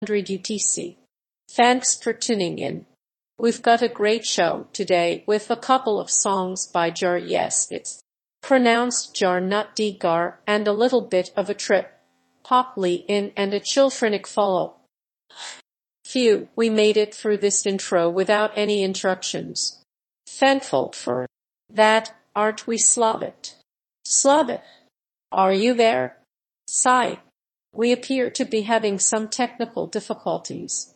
UTC. Thanks for tuning in. We've got a great show today with a couple of songs by Jar. Yes, it's pronounced Jar, not Dgar, and a little bit of a trip. Pop Lee in and a chillfrenic follow. Phew, we made it through this intro without any interruptions. Thankful for that, aren't we, Slavit? Slavit, are you there? Sigh. We appear to be having some technical difficulties.